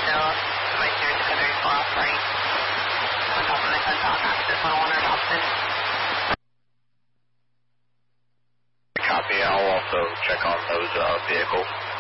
still right there to very far off right. On top of my son's house, access 101 or Dobson. Copy, I'll also check on those vehicles.